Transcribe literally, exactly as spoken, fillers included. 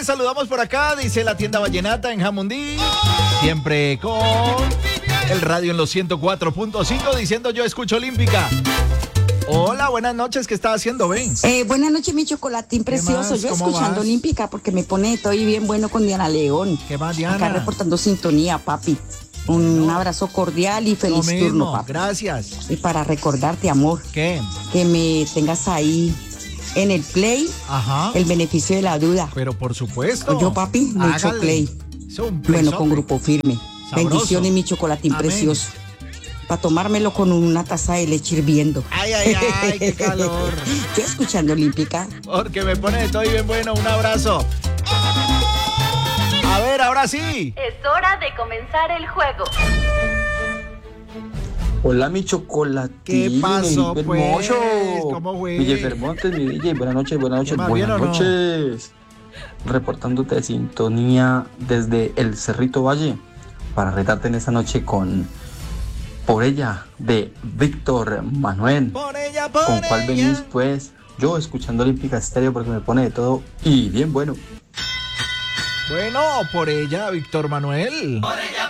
También saludamos por acá, dice la tienda Vallenata en Jamundí. Siempre con el radio en los ciento cuatro punto cinco diciendo yo escucho Olímpica. Hola, buenas noches, ¿qué está haciendo, Ben? Eh, buenas noches, mi chocolatín precioso. Yo escuchando vas? Olímpica porque me pone estoy bien bueno con Diana León. ¿Qué más, Diana? Acá reportando sintonía, papi. Un no. abrazo cordial y feliz Lo mismo, turno, papi. Gracias. Y para recordarte, amor. ¿Qué? Que me tengas ahí en el play. Ajá. El beneficio de la duda. Pero por supuesto. Yo, papi, mucho play. Un bueno, con grupo firme. Sabroso. Bendiciones, mi chocolatín Amén. Precioso. Para tomármelo con una taza de leche hirviendo. Ay, ay, ay, qué calor. Yo escuchando Olímpica. Porque me pone estoy bien bueno, un abrazo. A ver, ahora sí. Es hora de comenzar el juego. Hola, mi chocolatín. ¿Qué pasó, mi pues? ¿Cómo fue? D J Fermontes, mi D J. Buenas noches, buenas noches, buenas noches. No? Reportándote de sintonía desde el Cerrito Valle para retarte en esta noche con Por Ella de Víctor Manuel. Por ella, por ¿Con cuál ella. venís, pues? Yo escuchando Olímpica Estéreo porque me pone de todo y bien bueno. Bueno, por ella, Víctor Manuel. Por ella.